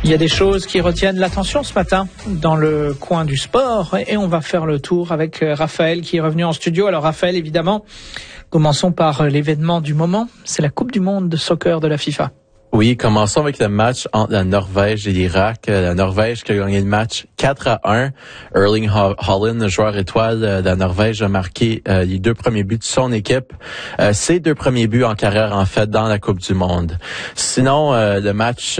Il y a des choses qui retiennent l'attention ce matin dans le coin du sport et on va faire le tour avec Raphaël qui est revenu en studio. Alors Raphaël, évidemment, commençons par l'événement du moment, c'est la Coupe du monde de soccer de la FIFA. Oui, commençons avec le match entre la Norvège et l'Irak. La Norvège qui a gagné le match 4-1. Erling Haaland, le joueur étoile de la Norvège, a marqué les 2 premiers buts de son équipe. Ses 2 premiers buts en carrière, en fait, dans la Coupe du monde. Sinon, le match,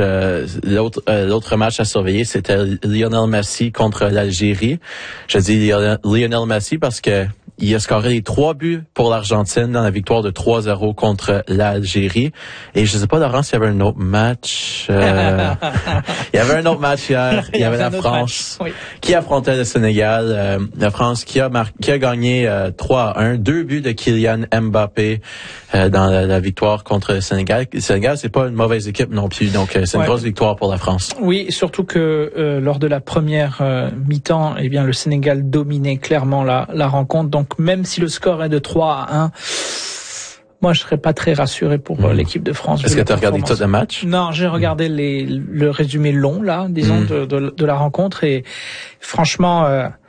l'autre match à surveiller, c'était Lionel Messi contre l'Algérie. Je dis Lionel Messi parce que il a scoré les 3 buts pour l'Argentine dans la victoire de 3-0 contre l'Algérie. Et je sais pas, Laurent, s'il y avait un autre match. Il y avait un autre match hier. Il y avait la France qui affrontait le Sénégal. La France qui a gagné 3-1. 2 buts de Kylian Mbappé dans la victoire contre le Sénégal. Le Sénégal, c'est pas une mauvaise équipe non plus. Donc, c'est une grosse victoire pour la France. Oui, surtout que lors de la première mi-temps, eh bien, le Sénégal dominait clairement la rencontre. Donc, même si le score est de 3-1, moi, je serais pas très rassuré pour l'équipe de France. Est-ce que tu as regardé tout le match? Non, j'ai regardé le résumé long, là, disons, de la rencontre. Et franchement,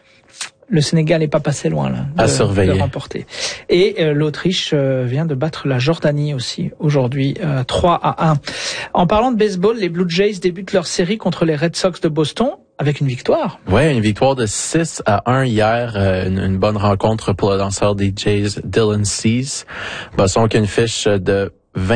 le Sénégal n'est pas passé loin, là, de remporter. Et l'Autriche vient de battre la Jordanie aussi, aujourd'hui, 3-1. En parlant de baseball, les Blue Jays débutent leur série contre les Red Sox de Boston. Avec une victoire. Ouais, une victoire de 6-1 hier, une bonne rencontre pour le lanceur des Jays, Dylan Cease. Boston qui a une fiche de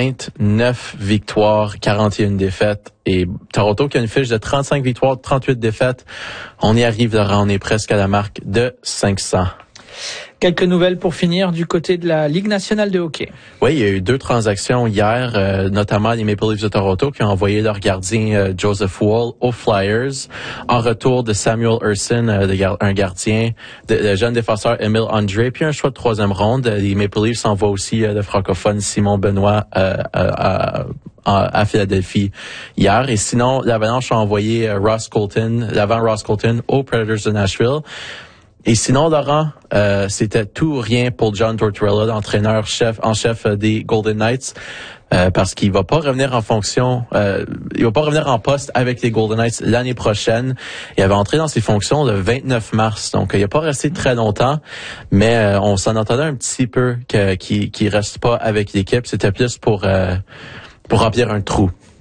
29 victoires, 41 défaites. Et Toronto qui a une fiche de 35 victoires, 38 défaites. On y arrive, Laurent, on est presque à la marque de 500. Quelques nouvelles pour finir du côté de la Ligue nationale de hockey. Oui, il y a eu 2 transactions hier, notamment les Maple Leafs de Toronto qui ont envoyé leur gardien Joseph Woll aux Flyers en retour de Samuel Ersson, un gardien, le jeune défenseur Emile André, puis un choix de 3e ronde. Les Maple Leafs envoient aussi le francophone Simon Benoît à Philadelphie hier. Et sinon, l'Avalanche a envoyé l'avant Ross Colton aux Predators de Nashville. Et sinon, Laurent, c'était tout ou rien pour John Tortorella, l'entraîneur en chef des Golden Knights, parce qu'il va pas revenir en fonction, il va pas revenir en poste avec les Golden Knights l'année prochaine. Il avait entré dans ses fonctions le 29 mars, donc il a pas resté très longtemps, mais on s'en entendait un petit peu qu'il reste pas avec l'équipe. C'était plus pour remplir un trou.